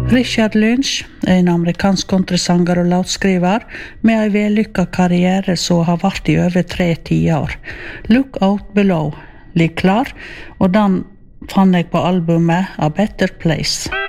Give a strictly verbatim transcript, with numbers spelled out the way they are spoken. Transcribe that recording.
Richard Lynch er en amerikansk countrysanger og låtskriver med en vellykket karriere som har vart i over tre tiår. Look Out Below ligger klar, og den fann jeg på albumet A Better Place.